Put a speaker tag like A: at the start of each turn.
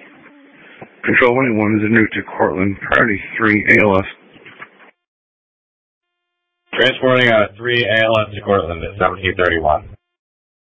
A: Control 181 is a new to Cortland, priority 3 ALS.
B: Transporting 3 ALS to Cortland at 1731.